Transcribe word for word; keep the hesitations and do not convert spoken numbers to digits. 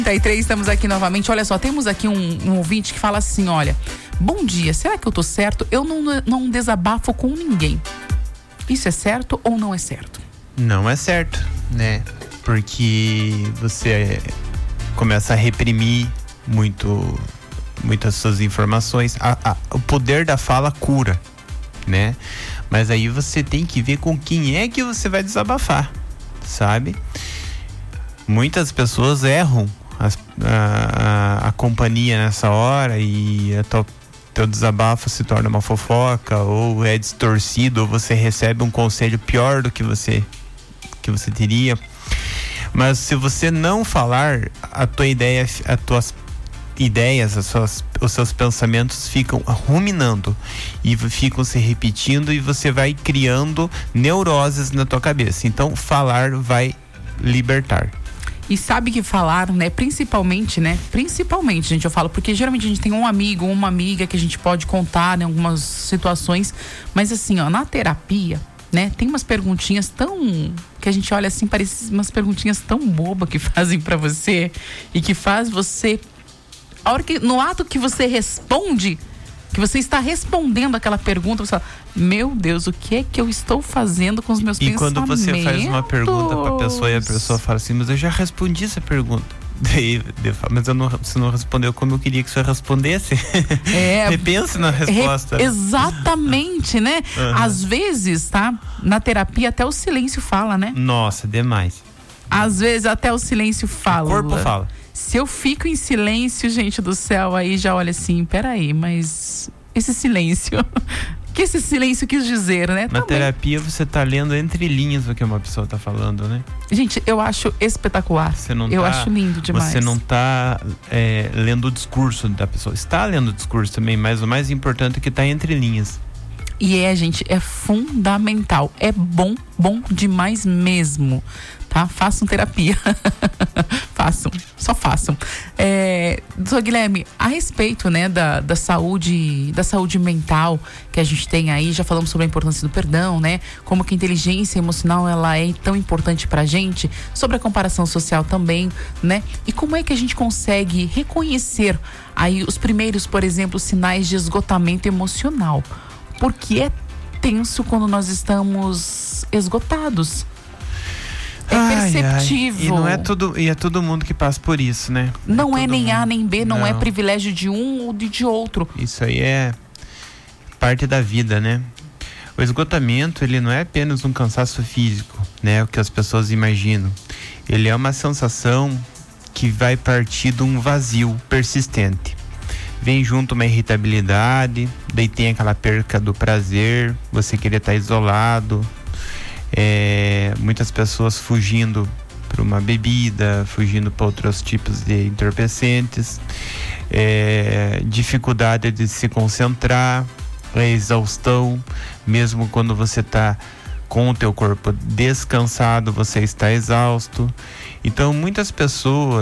trinta e três, estamos aqui novamente. Olha só, temos aqui um, um ouvinte que fala assim, olha, bom dia, será que eu tô certo? Eu não, não desabafo com ninguém. Isso é certo ou não é certo? Não é certo, né? Porque você começa a reprimir muito, muitas suas informações. A, a, o poder da fala cura, né? Mas aí você tem que ver com quem é que você vai desabafar, sabe? Muitas pessoas erram a, a, a companhia nessa hora e a tua, teu desabafo se torna uma fofoca, ou é distorcido, ou você recebe um conselho pior do que você, que você teria. Mas se você não falar, a tua ideia, as tuas ideias, as suas, os seus pensamentos ficam ruminando e ficam se repetindo, e você vai criando neuroses na tua cabeça. Então falar vai libertar. E sabe que falar, né, principalmente, né, principalmente, gente, eu falo, porque geralmente a gente tem um amigo ou uma amiga que a gente pode contar, né, algumas situações, mas assim, ó, na terapia, né, tem umas perguntinhas tão, que a gente olha assim, parece umas perguntinhas tão bobas que fazem pra você, e que faz você, a hora que, no ato que você responde, que você está respondendo aquela pergunta, você fala, meu Deus, o que é que eu estou fazendo com os meus e pensamentos? E quando você faz uma pergunta pra pessoa e a pessoa fala assim, mas eu já respondi essa pergunta. Daí, eu falo, mas eu não, você não respondeu como eu queria que você respondesse. É, repense na resposta. Re, exatamente, né? Uhum. Às vezes, tá? Na terapia até o silêncio fala, né? Nossa, demais. Às vezes até o silêncio fala. O corpo fala. Se eu fico em silêncio, gente do céu, aí já olha assim, peraí, mas esse silêncio, o que esse silêncio quis dizer, né? Na Também. terapia você tá lendo entre linhas o que uma pessoa tá falando, né? Gente, eu acho espetacular. Você não eu tá, acho lindo demais. Você não tá é, lendo o discurso da pessoa. Está lendo o discurso também, mas o mais importante é que tá entre linhas. E é, gente, é fundamental. É bom, bom demais mesmo. Tá? Façam terapia. Façam, só façam. É, doutor Guilherme, a respeito, né, da, da saúde, da saúde mental que a gente tem aí, já falamos sobre a importância do perdão, né? Como que a inteligência emocional, ela é tão importante pra gente, sobre a comparação social também, né? E como é que a gente consegue reconhecer aí os primeiros, por exemplo, sinais de esgotamento emocional? Porque é tenso quando nós estamos esgotados. É perceptível. Ai, ai. E não é todo, e é todo mundo que passa por isso, né? Não é, é nem mundo. A nem B, não, não é privilégio de um ou de, de outro. Isso aí é parte da vida, né? O esgotamento, ele não é apenas um cansaço físico, né? O que as pessoas imaginam. Ele é uma sensação que vai partir de um vazio persistente. Vem junto uma irritabilidade, daí tem aquela perca do prazer, você querer estar isolado. É, muitas pessoas fugindo para uma bebida, fugindo para outros tipos de entorpecentes, é, dificuldade de se concentrar, a exaustão, mesmo quando você está com o teu corpo descansado, você está exausto. Então muitas pessoas